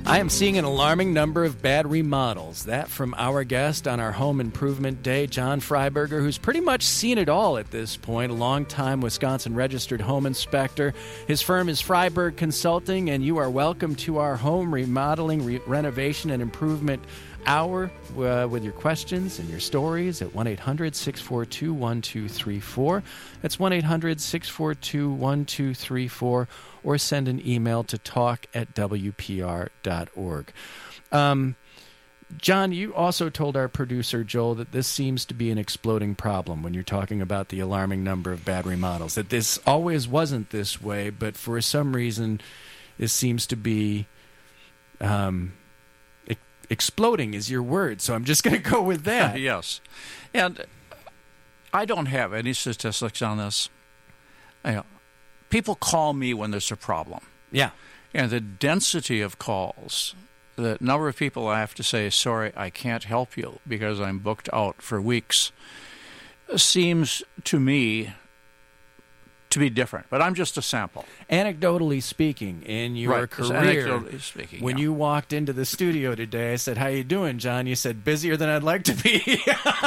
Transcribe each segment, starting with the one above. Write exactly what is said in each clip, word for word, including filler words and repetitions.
I am seeing an alarming number of bad remodels. That from our guest on our home improvement day, John Freiberger, who's pretty much seen it all at this point, a long-time Wisconsin registered home inspector. His firm is Freiberg Consulting, and you are welcome to our home remodeling, re- renovation, and improvement hour uh, with your questions and your stories at one eight hundred six four two one two three four. That's one eight hundred six four two one two three four, or send an email to talk at w p r dot org. Um, John, you also told our producer, Joel, that this seems to be an exploding problem when you're talking about the alarming number of bad remodels, that this always wasn't this way, but for some reason this seems to be... Um, Exploding is your word, so I'm just going to go with that. Yes. And I don't have any statistics on this. You know, people call me when there's a problem. Yeah. And the density of calls, the number of people I have to say, sorry, I can't help you because I'm booked out for weeks, seems to me to be different, but I'm just a sample. Anecdotally speaking, in your right. career, Anecdotally speaking, when yeah. you walked into the studio today, I said, "How you doing, John?" You said, "Busier than I'd like to be."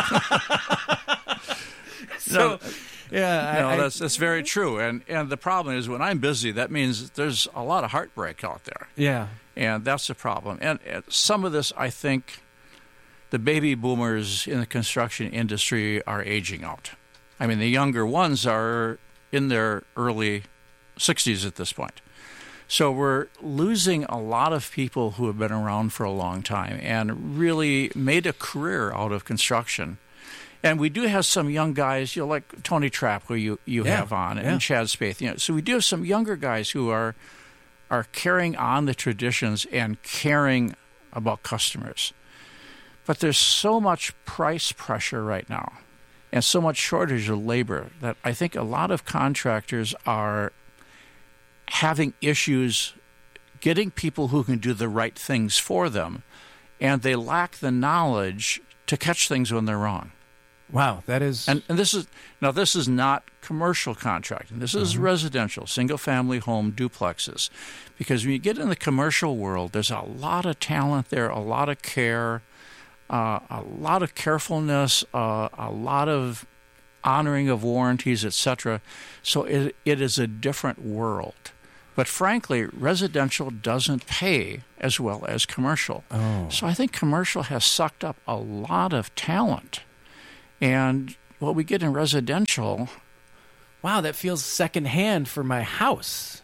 so, no, yeah, no, I, that's that's very true. And and the problem is when I'm busy, that means there's a lot of heartbreak out there. Yeah, and that's the problem. And, and some of this, I think, the baby boomers in the construction industry are aging out. I mean, the younger ones are in their early sixties at this point. So we're losing a lot of people who have been around for a long time and really made a career out of construction. And we do have some young guys, you know, like Tony Trapp, who you, you yeah, have on, and yeah. Chad Spaeth. You know, so we do have some younger guys who are are carrying on the traditions and caring about customers. But there's so much price pressure right now, and so much shortage of labor that I think a lot of contractors are having issues getting people who can do the right things for them, and they lack the knowledge to catch things when they're wrong. Wow, that is... And, and this is now this is not commercial contracting. This is mm-hmm. residential, single-family home duplexes. Because when you get in the commercial world, there's a lot of talent there, a lot of care, Uh, a lot of carefulness, uh, a lot of honoring of warranties, et cetera. So it, it is a different world. But frankly, residential doesn't pay as well as commercial. Oh. So I think commercial has sucked up a lot of talent. And what we get in residential... Wow, that feels secondhand for my house.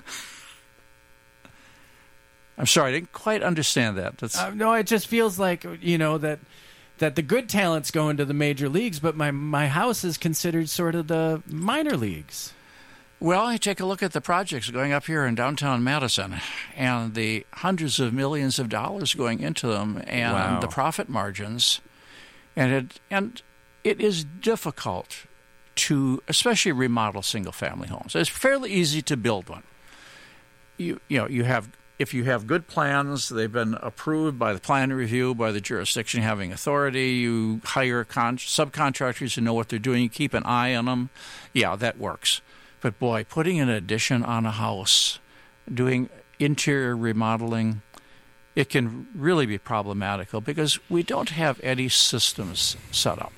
I'm sorry, I didn't quite understand that. That's... Uh, no, it just feels like, you know, that that the good talent's going to the major leagues, but my, my house is considered sort of the minor leagues. Well, you take a look at the projects going up here in downtown Madison and the hundreds of millions of dollars going into them and wow. the profit margins. And it, and it is difficult to, especially remodel single-family homes. It's fairly easy to build one. You, you know, you have... If you have good plans, they've been approved by the plan review, by the jurisdiction having authority, you hire con- subcontractors who know what they're doing, you keep an eye on them, yeah, that works. But boy, putting an addition on a house, doing interior remodeling, it can really be problematical because we don't have any systems set up.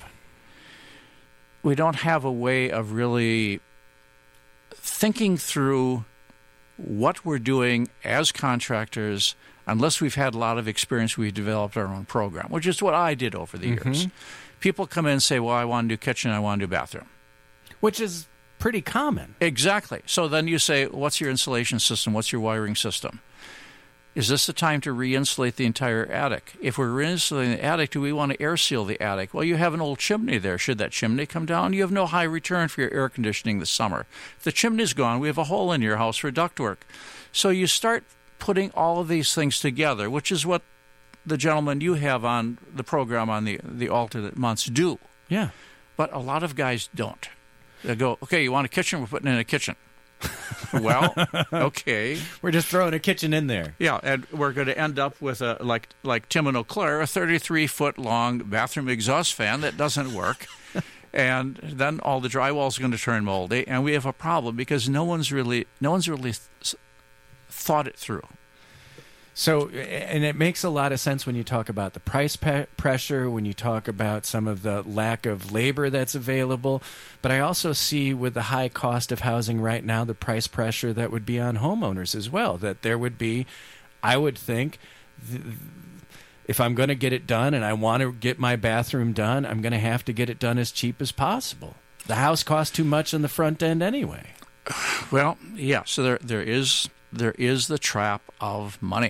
We don't have a way of really thinking through what we're doing as contractors, unless we've had a lot of experience, we've developed our own program, which is what I did over the mm-hmm. years. People come in and say, well, I want to do kitchen, I want to do bathroom. Which is pretty common. Exactly. So then you say, what's your insulation system? What's your wiring system? Is this the time to re-insulate the entire attic? If we're re-insulating the attic, do we want to air seal the attic? Well, you have an old chimney there. Should that chimney come down? You have no high return for your air conditioning this summer. If the chimney's gone, we have a hole in your house for ductwork. So you start putting all of these things together, which is what the gentleman you have on the program on the, the alternate months do. Yeah. But a lot of guys don't. They go, okay, you want a kitchen? We're putting in a kitchen. Well, okay. We're just throwing a kitchen in there. Yeah, and we're going to end up with, a like like Tim and Eau Claire, a thirty-three foot long bathroom exhaust fan that doesn't work. And then all the drywall is going to turn moldy, and we have a problem because no one's really no one's really th- thought it through. So, and it makes a lot of sense when you talk about the price pe- pressure, when you talk about some of the lack of labor that's available. But I also see with the high cost of housing right now, the price pressure that would be on homeowners as well, that there would be, I would think, th- if I'm going to get it done and I want to get my bathroom done, I'm going to have to get it done as cheap as possible. The house costs too much on the front end anyway. Well, yeah, so there there is there is the trap of money.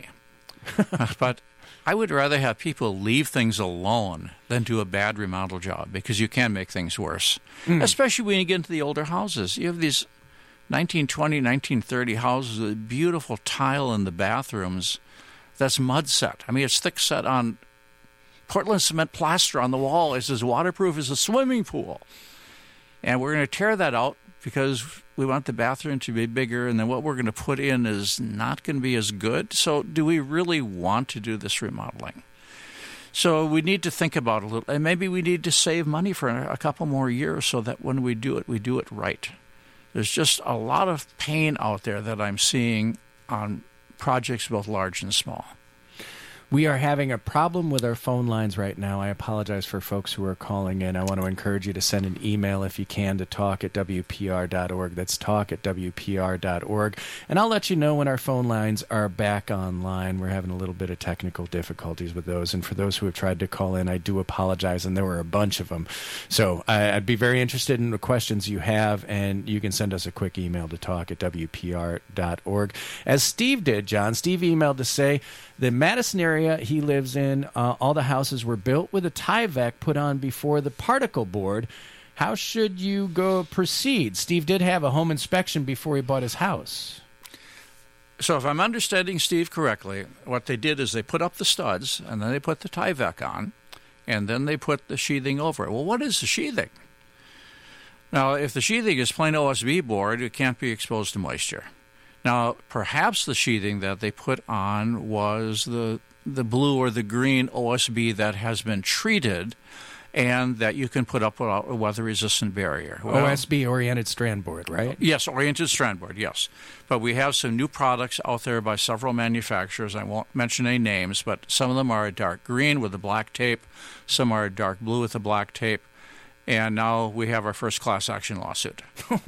But I would rather have people leave things alone than do a bad remodel job, because you can make things worse, mm. especially when you get into the older houses. You have these nineteen twenty, nineteen thirty houses with beautiful tile in the bathrooms that's mud set. I mean, it's thick set on Portland cement plaster on the wall. It's as waterproof as a swimming pool. And we're going to tear that out because we want the bathroom to be bigger, and then what we're going to put in is not going to be as good. So do we really want to do this remodeling? So we need to think about it a little, and maybe we need to save money for a couple more years so that when we do it, we do it right. There's just a lot of pain out there that I'm seeing on projects both large and small. We are having a problem with our phone lines right now. I apologize for folks who are calling in. I want to encourage you to send an email if you can to talk at W P R dot org. That's talk at W P R dot org. And I'll let you know when our phone lines are back online. We're having a little bit of technical difficulties with those. And for those who have tried to call in, I do apologize. And there were a bunch of them. So I'd be very interested in the questions you have. And you can send us a quick email to talk at W P R dot org. As Steve did, John. Steve emailed to say, the Madison area he lives in, uh, all the houses were built with a Tyvek put on before the particle board. How should you go proceed? Steve did have a home inspection before he bought his house. So if I'm understanding Steve correctly, what they did is they put up the studs, and then they put the Tyvek on, and then they put the sheathing over it. Well, what is the sheathing? Now, if the sheathing is plain O S B board, it can't be exposed to moisture. Now, perhaps the sheathing that they put on was the the blue or the green O S B that has been treated and that you can put up a weather-resistant barrier. Well, O S B-oriented strand board, right? Yes, oriented strand board, yes. But we have some new products out there by several manufacturers. I won't mention any names, but some of them are a dark green with a black tape. Some are a dark blue with a black tape. And now we have our first class action lawsuit.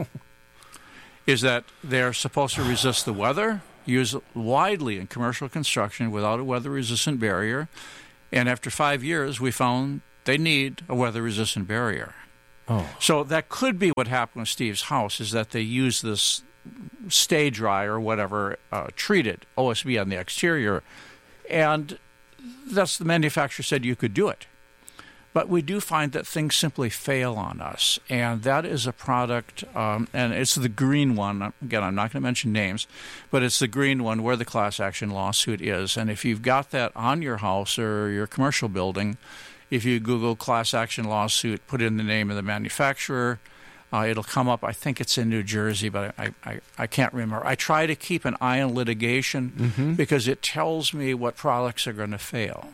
Is that they're supposed to resist the weather, used widely in commercial construction without a weather-resistant barrier, and after five years, we found they need a weather-resistant barrier. Oh. So that could be what happened with Steve's house, is that they used this stay dry or whatever uh, treated O S B on the exterior, and that's the manufacturer said you could do it. But we do find that things simply fail on us, and that is a product, um, and it's the green one. Again, I'm not going to mention names, but it's the green one where the class action lawsuit is. And if you've got that on your house or your commercial building, if you Google class action lawsuit, put in the name of the manufacturer, uh, it'll come up. I think it's in New Jersey, but I, I, I can't remember. I try to keep an eye on litigation mm-hmm. because it tells me what products are going to fail.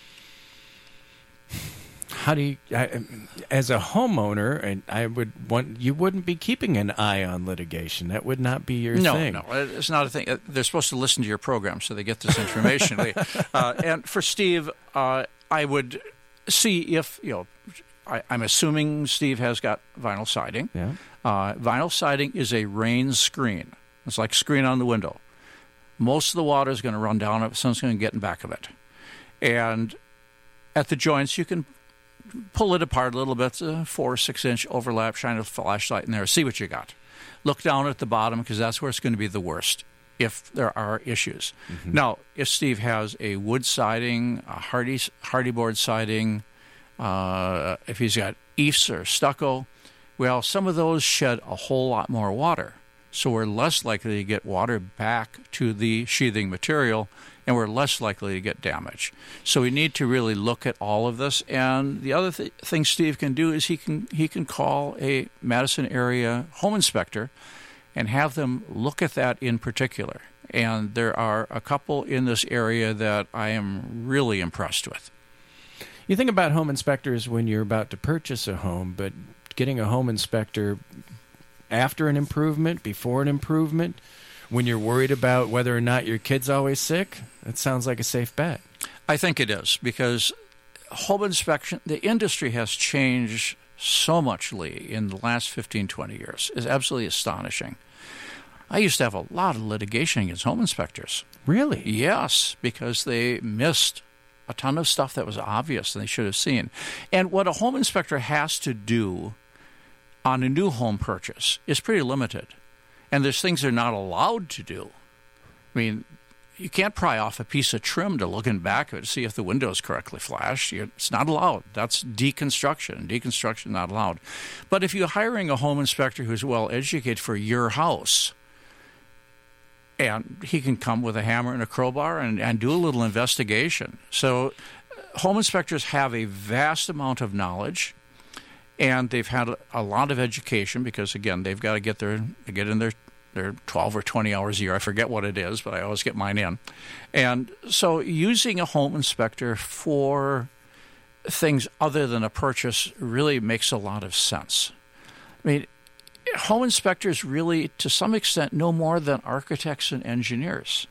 How do you, I, as a homeowner, and I would want you wouldn't be keeping an eye on litigation. That would not be your no, thing. No, no, it's not a thing. They're supposed to listen to your program, so they get this information. uh, and for Steve, uh, I would see if you know. I, I'm assuming Steve has got vinyl siding. Yeah. Uh, vinyl siding is a rain screen. It's like a screen on the window. Most of the water is going to run down it. Someone's going to get in back of it, and at the joints you can pull it apart a little bit, uh, four or six inch overlap, shine a flashlight in there, see what you got. Look down at the bottom because that's where it's going to be the worst if there are issues. Mm-hmm. Now, if Steve has a wood siding, a hardy, hardy board siding, uh, if he's got E I Fs or stucco, well, some of those shed a whole lot more water. So we're less likely to get water back to the sheathing material, and we're less likely to get damage. So we need to really look at all of this. And the other th- thing Steve can do is he can he can call a Madison area home inspector and have them look at that in particular. And there are a couple in this area that I am really impressed with. You think about home inspectors when you're about to purchase a home, but getting a home inspector after an improvement, before an improvement, when you're worried about whether or not your kid's always sick, that sounds like a safe bet. I think it is, because home inspection, the industry has changed so much, Lee, in the last fifteen, twenty years. It's absolutely astonishing. I used to have a lot of litigation against home inspectors. Really? Yes, because they missed a ton of stuff that was obvious and they should have seen. And what a home inspector has to do on a new home purchase is pretty limited. And there's things they're not allowed to do. I mean, you can't pry off a piece of trim to look in back of it to see if the window is correctly flashed. It's not allowed. That's deconstruction. Deconstruction not allowed. But if you're hiring a home inspector who's well educated for your house, and he can come with a hammer and a crowbar and, and do a little investigation. So home inspectors have a vast amount of knowledge, and they've had a, a lot of education because, again, they've got to get their get in their They're twelve or twenty hours a year. I forget what it is, but I always get mine in. And so using a home inspector for things other than a purchase really makes a lot of sense. I mean, home inspectors really, to some extent, know more than architects and engineers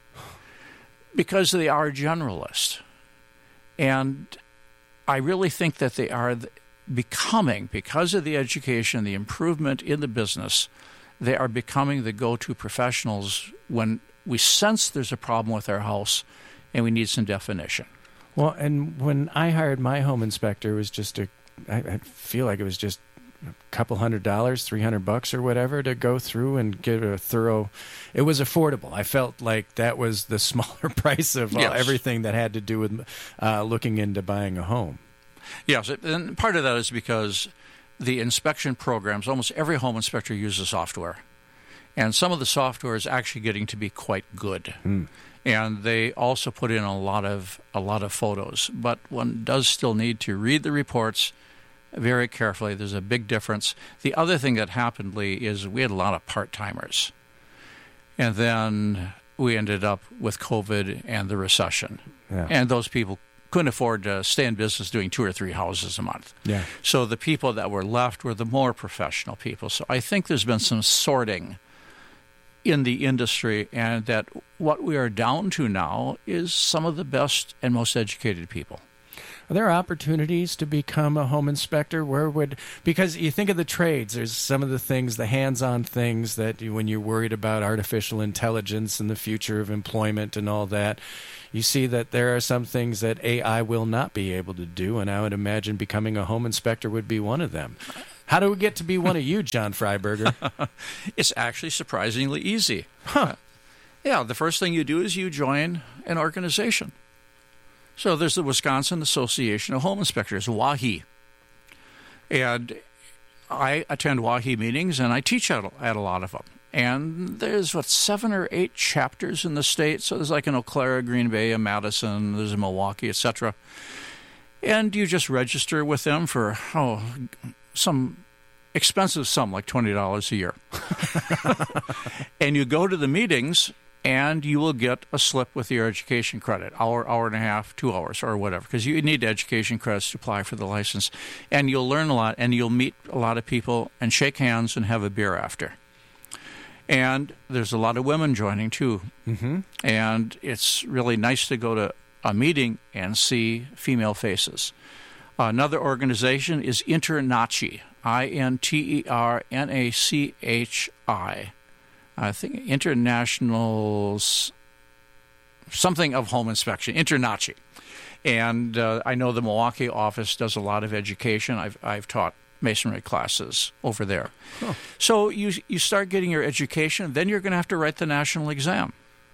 because they are generalists. And I really think that they are becoming, because of the education, the improvement in the business, they are becoming the go-to professionals when we sense there's a problem with our house and we need some definition. Well, and when I hired my home inspector, it was just a, I, I feel like it was just a couple hundred dollars, three hundred bucks or whatever to go through and get a thorough, it was affordable. I felt like that was the smaller price of uh, yes. everything that had to do with uh, looking into buying a home. Yes, and part of that is because the inspection programs, almost every home inspector uses software. And some of the software is actually getting to be quite good. Mm. And they also put in a lot of a lot of photos. But one does still need to read the reports very carefully. There's a big difference. The other thing that happened, Lee, is we had a lot of part-timers. And then we ended up with COVID and the recession. Yeah. And those people couldn't afford to stay in business doing two or three houses a month. Yeah. So the people that were left were the more professional people. So I think there's been some sorting in the industry, and that what we are down to now is some of the best and most educated people. Are there opportunities to become a home inspector? Where would, because you think of the trades, there's some of the things, the hands-on things that you, when you're worried about artificial intelligence and the future of employment and all that, you see that there are some things that A I will not be able to do, and I would imagine becoming a home inspector would be one of them. How do we get to be one of you, John Freiberger? It's actually surprisingly easy. Huh. Yeah, the first thing you do is you join an organization. So there's the Wisconsin Association of Home Inspectors, WAHI. And I attend WAHI meetings, and I teach at, at a lot of them. And there's, what, seven or eight chapters in the state. So there's like an Eau Claire, Green Bay, a Madison, there's a Milwaukee, et cetera. And you just register with them for, oh, some expensive sum, like twenty dollars a year. And you go to the meetings, and you will get a slip with your education credit, hour, hour and a half, two hours, or whatever, because you need education credits to apply for the license. And you'll learn a lot, and you'll meet a lot of people and shake hands and have a beer after. And there's a lot of women joining, too. Mm-hmm. And it's really nice to go to a meeting and see female faces. Another organization is InterNACHI, I N T E R N A C H I. I think International something of home inspection, InterNACHI. And uh, I know the Milwaukee office does a lot of education. I've I've taught masonry classes over there. Huh. So you you start getting your education, then you're going to have to write the national exam.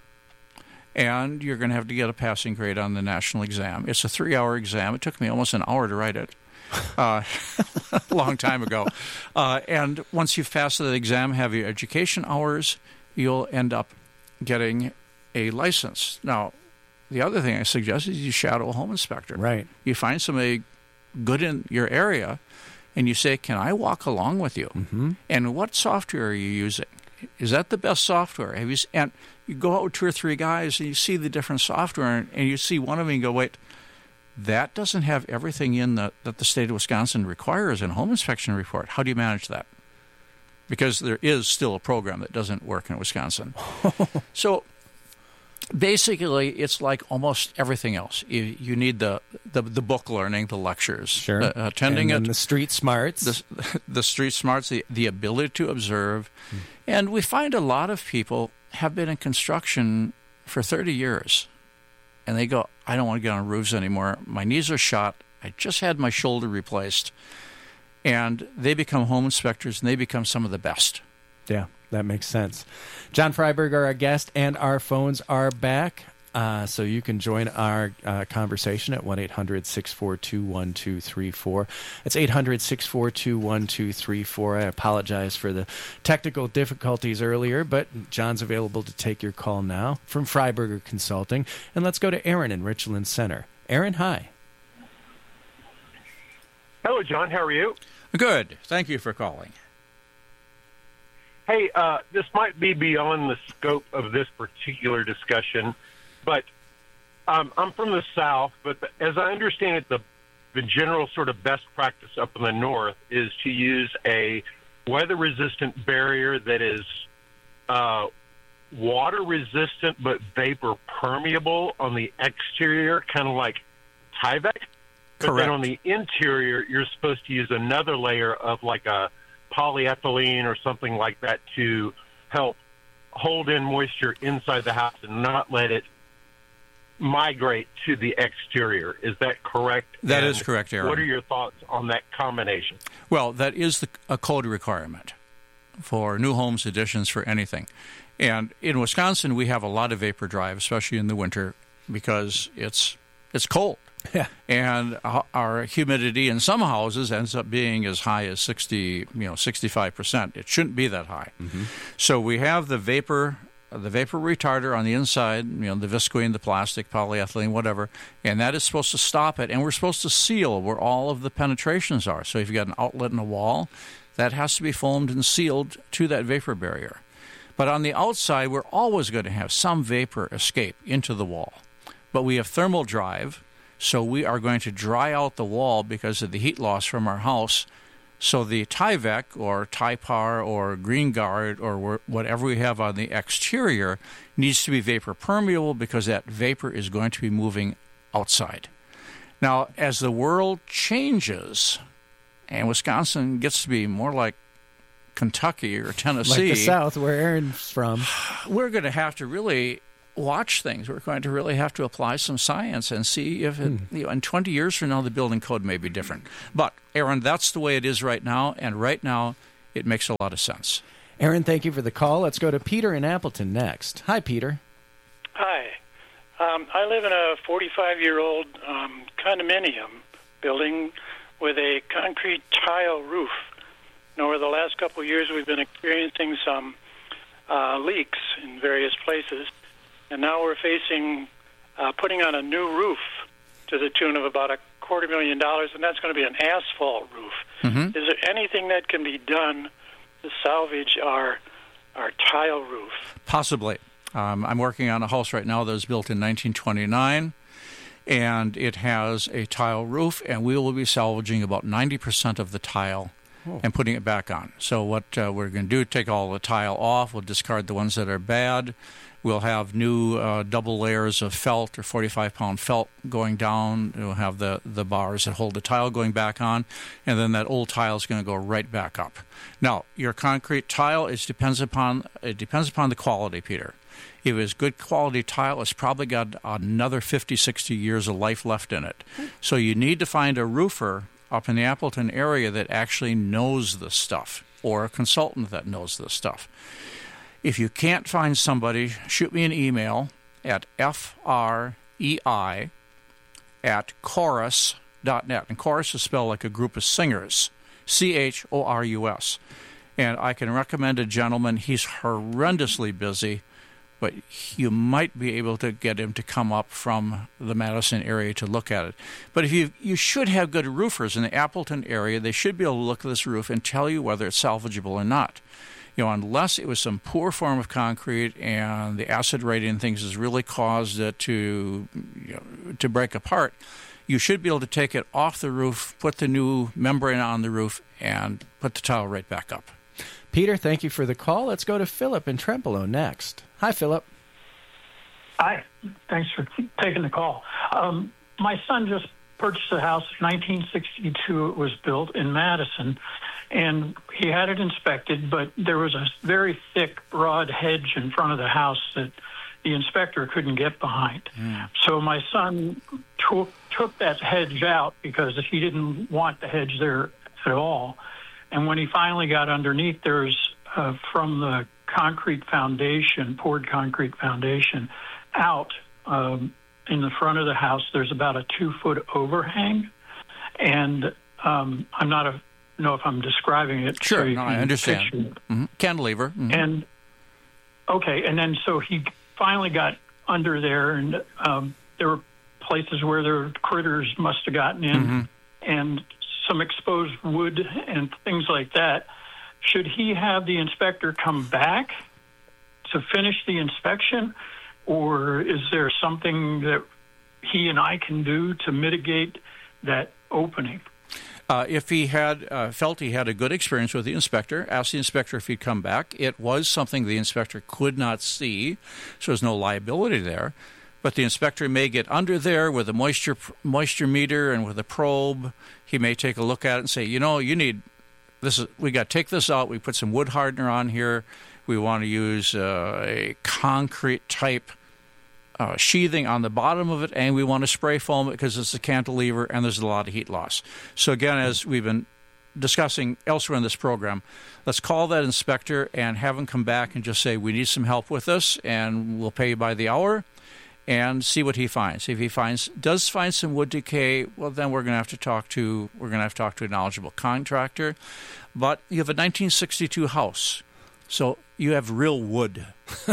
And you're going to have to get a passing grade on the national exam. It's a three-hour exam. It took me almost an hour to write it. Uh, a long time ago. Uh, and once you've passed the exam, have your education hours, you'll end up getting a license. Now, the other thing I suggest is you shadow a home inspector. Right. You find somebody good in your area, and you say, can I walk along with you? Mm-hmm. And what software are you using? Is that the best software? Have you? And you go out with two or three guys, and you see the different software, and you see one of them and you go, wait, that doesn't have everything in the, that the state of Wisconsin requires in a home inspection report. How do you manage that? because there is still a program that doesn't work in Wisconsin. So basically, it's like almost everything else. You, you need the, the the book learning, the lectures, sure. uh, attending and it, the street smarts, the, the street smarts, the, the ability to observe. Hmm. And we find a lot of people have been in construction for thirty years, and they go, I don't want to get on roofs anymore. My knees are shot. I just had my shoulder replaced. And they become home inspectors, and they become some of the best. Yeah, that makes sense. John Freiberger, our guest, and our phones are back. Uh, so you can join our uh, conversation at one eight hundred six four two one two three four. It's eight hundred six four two one two three four. I apologize for the technical difficulties earlier, but John's available to take your call now from Freiberger Consulting. And let's go to Aaron in Richland Center. Aaron, hi. Hello, John. How are you? Good. Thank you for calling. Hey, uh, this might be beyond the scope of this particular discussion, but um, I'm from the South, but as I understand it, the, the general sort of best practice up in the North is to use a weather-resistant barrier that is uh, water-resistant but vapor-permeable on the exterior, kind of like Tyvek. But Correct. then on the interior, you're supposed to use another layer of like a polyethylene or something like that to help hold in moisture inside the house and not let it migrate to the exterior. Is that correct? That and is correct, Aaron. What are your thoughts on that combination? Well, that is the, a code requirement for new homes, additions, for anything. And in Wisconsin, we have a lot of vapor drive, especially in the winter, because it's it's cold. Yeah. And our humidity in some houses ends up being as high as sixty, you know, sixty-five percent. It shouldn't be that high. Mm-hmm. So we have the vapor, the vapor retarder on the inside, you know, the visqueen, the plastic, polyethylene, whatever, and that is supposed to stop it. And we're supposed to seal where all of the penetrations are. So if you've got an outlet in a wall, that has to be foamed and sealed to that vapor barrier. But on the outside, we're always going to have some vapor escape into the wall. But we have thermal drive. So we are going to dry out the wall because of the heat loss from our house. So the Tyvek or Typar or Green Guard or whatever we have on the exterior needs to be vapor permeable because that vapor is going to be moving outside. Now, as the world changes and Wisconsin gets to be more like Kentucky or Tennessee, like the South where Aaron's from, we're going to have to really watch things. We're going to really have to apply some science and see if it, hmm. you know, in twenty years from now, the building code may be different. But, Aaron, that's the way it is right now, and right now it makes a lot of sense. Aaron, thank you for the call. Let's go to Peter in Appleton next. Hi, Peter. Hi. Um, I live in a forty-five-year-old um, condominium building with a concrete tile roof. And over the last couple of years, we've been experiencing some uh, leaks in various places. And now we're facing uh, putting on a new roof to the tune of about a quarter million dollars, and that's going to be an asphalt roof. Mm-hmm. Is there anything that can be done to salvage our our tile roof? Possibly. Um, I'm working on a house right now that was built in nineteen twenty-nine, and it has a tile roof, and we will be salvaging about ninety percent of the tile oh. and putting it back on. So what uh, we're going to do, take all the tile off. We'll discard the ones that are bad. We'll have new uh, double layers of felt or forty-five pound felt going down. We'll have the, the bars that hold the tile going back on, and then that old tile is going to go right back up. Now, your concrete tile is depends upon it depends upon the quality, Peter. If it's good quality tile, it's probably got another fifty, sixty years of life left in it. So you need to find a roofer up in the Appleton area that actually knows this stuff, or a consultant that knows this stuff. If you can't find somebody, shoot me an email at F R E I at chorus dot net. And chorus is spelled like a group of singers, C H O R U S. And I can recommend a gentleman. He's horrendously busy, but you might be able to get him to come up from the Madison area to look at it. But if you you should have good roofers in the Appleton area. They should be able to look at this roof and tell you whether it's salvageable or not. You know, unless it was some poor form of concrete and the acid rating and things has really caused it to, you know, to break apart, you should be able to take it off the roof, put the new membrane on the roof, and put the tile right back up. Peter, thank you for the call. Let's go to Philip in Trempealeau next. Hi, Philip. Hi. Thanks for taking the call. Um, my son just purchased a house in nineteen sixty-two. It was built in Madison, and he had it inspected, but there was a very thick, broad hedge in front of the house that the inspector couldn't get behind. Mm. So my son took, took that hedge out because he didn't want the hedge there at all. And when he finally got underneath, there's uh, from the concrete foundation, poured concrete foundation, out um, in the front of the house, there's about a two-foot overhang. And um, I'm not a, know if I'm describing it. Sure, so no, I understand. Mm-hmm. Cantilever. Mm-hmm. And, okay, and then so he finally got under there, and um, there were places where their critters must have gotten in, mm-hmm. and some exposed wood and things like that. Should he have the inspector come back to finish the inspection, or is there something that he and I can do to mitigate that opening? Uh, if he had uh, felt he had a good experience with the inspector, ask the inspector if he'd come back. It was something the inspector could not see, so there's no liability there. But the inspector may get under there with a moisture moisture meter and with a probe. He may take a look at it and say, you know, you need this. Is, we got to take this out. We put some wood hardener on here. We want to use uh, a concrete type uh, sheathing on the bottom of it, and we want to spray foam it because it's a cantilever and there's a lot of heat loss. So again, as we've been discussing elsewhere in this program, let's call that inspector and have him come back and just say, we need some help with this, and we'll pay you by the hour. And see what he finds. If he finds does find some wood decay, well, then we're going to have to talk to we're going to have to talk to a knowledgeable contractor. But you have a nineteen sixty-two house, so you have real wood.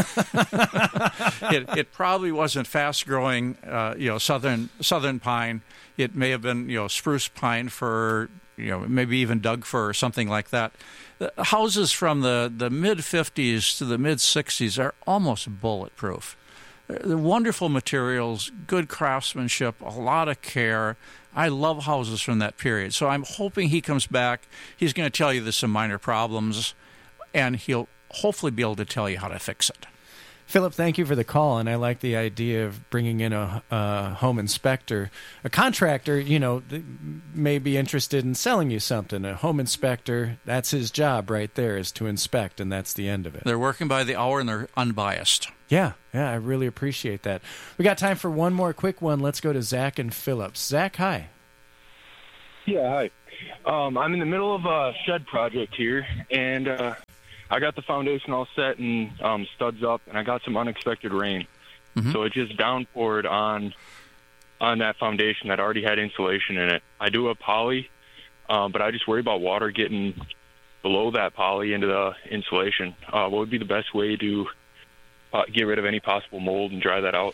it, it probably wasn't fast growing, uh, you know, southern southern pine. It may have been, you know, spruce pine for, you know, maybe even Doug fir or something like that. The houses from the the mid fifties to the mid sixties are almost bulletproof. The wonderful materials, good craftsmanship, a lot of care. I love houses from that period. So I'm hoping he comes back. He's going to tell you there's some minor problems, and he'll hopefully be able to tell you how to fix it. Philip, thank you for the call, and I like the idea of bringing in a, a home inspector. A contractor, you know, may be interested in selling you something. A home inspector, that's his job right there, is to inspect, and that's the end of it. They're working by the hour, and they're unbiased. Yeah, yeah, I really appreciate that. We got time for one more quick one. Let's go to Zach and Phillips. Zach, hi. Yeah, hi. Um, I'm in the middle of a shed project here, and uh, I got the foundation all set and um, studs up, and I got some unexpected rain. Mm-hmm. So it just downpoured on on that foundation that already had insulation in it. I do a poly, um, but I just worry about water getting below that poly into the insulation. Uh, what would be the best way to uh, get rid of any possible mold and dry that out?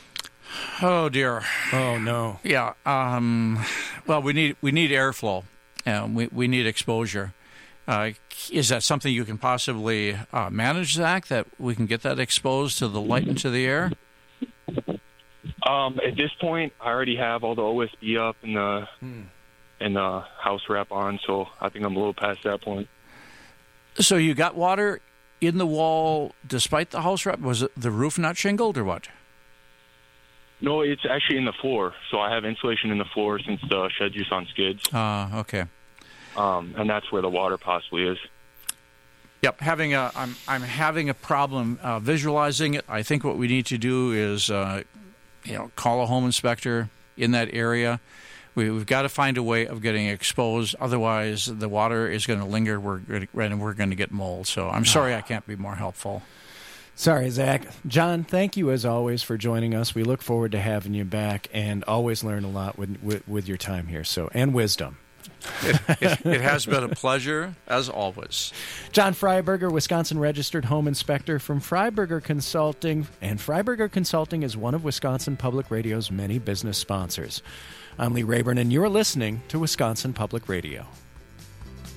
Oh dear. Oh no. Yeah. Um, well, we need we need airflow, and we we need exposure. Uh, is that something you can possibly uh, manage, Zach? That we can get that exposed to the light and to the air? Um, at this point, I already have all the O S B up and the hmm. and the house wrap on, so I think I'm a little past that point. So you got water in the wall despite the house wrap? Was it the roof not shingled or what? No, it's actually in the floor. So I have insulation in the floor since the shed's just on skids. Ah, uh, okay. Um, and that's where the water possibly is. Yep, having a I'm I'm having a problem uh, visualizing it. I think what we need to do is, uh, you know, call a home inspector in that area. We, we've got to find a way of getting exposed. Otherwise, the water is going to linger. We're and we're going to get mold. So I'm sorry I can't be more helpful. Sorry, Zach. John, thank you as always for joining us. We look forward to having you back, and always learn a lot with with, with your time here. So and wisdom. It, it, it has been a pleasure, as always. John Freiberger, Wisconsin Registered Home Inspector from Freiberger Consulting. And Freiberger Consulting is one of Wisconsin Public Radio's many business sponsors. I'm Lee Rayburn, and you're listening to Wisconsin Public Radio.